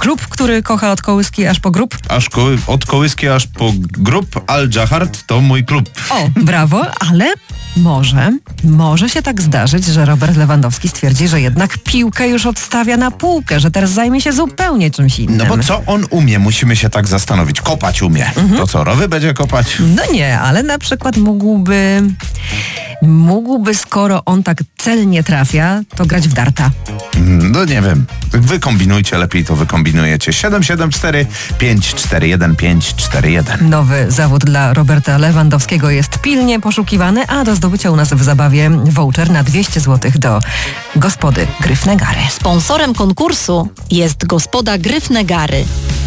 klub, który kocha od kołyski aż po grób. Od kołyski aż po grób Al Jahart to mój klub. O, brawo, ale może się tak zdarzyć, że Robert Lewandowski stwierdzi, że jednak piłkę już odstawia na półkę, że teraz zajmie się zupełnie czymś innym. No bo co on umie? Musimy się tak zastanowić. Kopać umie. To co, rowy będzie kopać? No nie, ale na przykład mógłby, skoro on tak celnie trafia, to grać w darta. No nie wiem. Wy kombinujcie, lepiej to wykombinujecie. 774 541 541. Nowy zawód dla Roberta Lewandowskiego jest pilnie poszukiwany, a do zdobycia u nas w zabawie voucher na 200 zł do Gospody Gryfne Gary. Sponsorem konkursu jest Gospoda Gryfne Gary.